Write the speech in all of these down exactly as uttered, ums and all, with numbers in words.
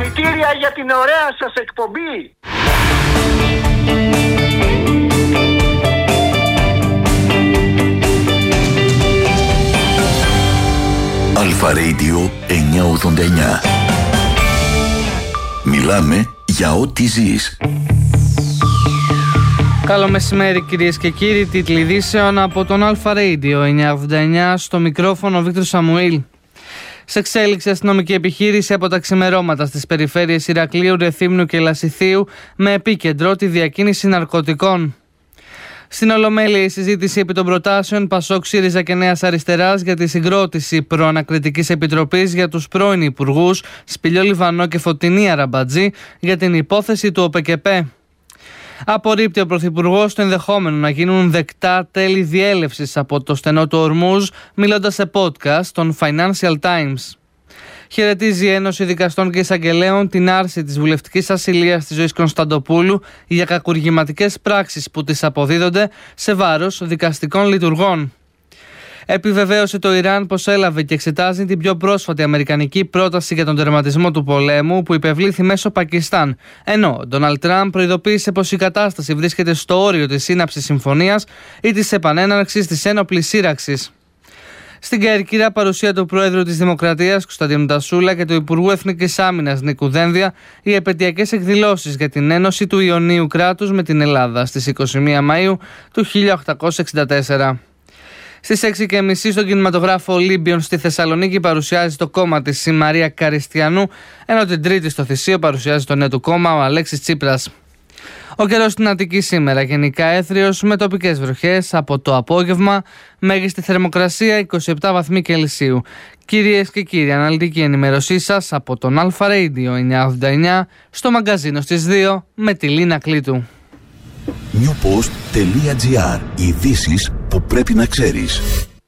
Συγχαρητήρια για την ωραία σας εκπομπή. Αλφα Radio εννιακόσια ογδόντα εννιά. Μιλάμε για ό,τι ζεις. Καλό μεσημέρι κυρίες και κύριοι, τίτλοι ειδήσεων από τον Αλφα Radio εννιακόσια ογδόντα εννιά, στο μικρόφωνο Βίκτορ Σαμουήλ. Σε εξέλιξη αστυνομική επιχείρηση από τα ξημερώματα στις περιφέρειες Ηρακλείου, Ρεθύμνου και Λασιθίου με επίκεντρο τη διακίνηση ναρκωτικών. Στην Ολομέλεια η συζήτηση επί των προτάσεων Πασόκ, ΣΥΡΙΖΑ και Νέας Αριστεράς για τη συγκρότηση προανακριτικής επιτροπής για τους πρώην υπουργούς Σπηλιό Λιβανό και Φωτεινή Αραμπατζή για την υπόθεση του ΟΠΕΚΕΠΕ. Απορρίπτει ο Πρωθυπουργός το ενδεχόμενο να γίνουν δεκτά τέλη διέλευσης από το στενό του Ορμούζ, μιλώντας σε podcast των Financial Times. Χαιρετίζει η Ένωση Δικαστών και Εισαγγελέων την άρση της βουλευτικής ασυλίας της Ζωής Κωνσταντοπούλου για κακουργηματικές πράξεις που της αποδίδονται σε βάρος δικαστικών λειτουργών. Επιβεβαίωσε το Ιράν πως έλαβε και εξετάζει την πιο πρόσφατη αμερικανική πρόταση για τον τερματισμό του πολέμου που υπευλήθη μέσω Πακιστάν, ενώ ο Ντόναλντ Τραμπ προειδοποίησε πως η κατάσταση βρίσκεται στο όριο της σύναψης συμφωνίας ή της επανέναρξης της ένοπλης σύραξης. Στην Καερκυρά, παρουσία του Πρόεδρου της Δημοκρατίας Κωνσταντίνου Τασούλα και του Υπουργού Εθνικής Άμυνας Νίκου Δένδια, οι επαιτειακές εκδηλώσεις για την ένωση του Ιωνίου κράτους με την Ελλάδα στις είκοσι μία Μαΐου του χίλια οκτακόσια εξήντα τέσσερα. Στις έξι και μισή στον κινηματογράφο Ολύμπιον στη Θεσσαλονίκη παρουσιάζει το κόμμα της η Μαρία Καριστιανού, ενώ την Τρίτη στο Θησίο παρουσιάζει το νέο του κόμμα ο Αλέξης Τσίπρας. Ο καιρός στην Αττική σήμερα γενικά έθριος με τοπικές βροχές από το απόγευμα, μέγιστη θερμοκρασία είκοσι επτά βαθμοί Κελσίου. Κυρίες και κύριοι, αναλυτική ενημέρωσή σας από τον Αλφα Radio εννιακόσια ογδόντα εννιά στο μαγκαζίνο στις δύο με τη Λίνα Κλήτου. newpost τελεία gr. Ειδήσεις που πρέπει να ξέρεις.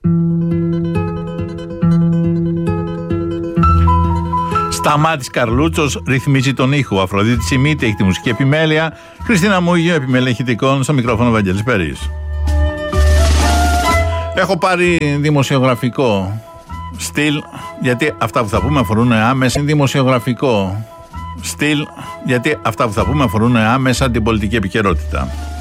Σταμάτης Καρλούτσος ρυθμίζει τον ήχο. Αφροδίτη Σιμίτη έχει τη μουσική επιμέλεια. Χριστίνα Μούγιο, επιμέλεια ηχητικών. Στο μικρόφωνο Βαγγέλης Περής. Έχω πάρει δημοσιογραφικό στυλ, γιατί αυτά που θα πούμε αφορούν άμεσα. Δημοσιογραφικό στυλ, γιατί αυτά που θα πούμε αφορούν άμεσα την πολιτική επικαιρότητα.